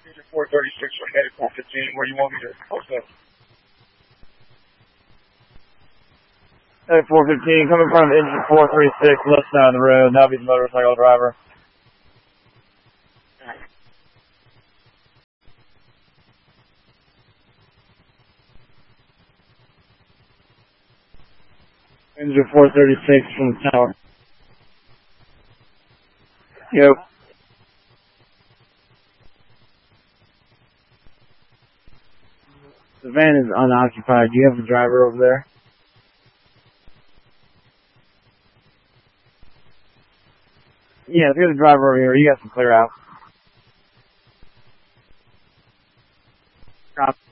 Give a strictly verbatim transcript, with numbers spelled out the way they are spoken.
four thirty-six, we're headed four fifteen. Where do you want me to post up? Headed four fifteen, coming from engine four thirty-six, left side of the road. That'll be the motorcycle driver. Engine four thirty-six from the tower. Yep. The van is unoccupied. Do you have the driver over there? Yeah, if you have the driver over here, you got some clear out. Copy.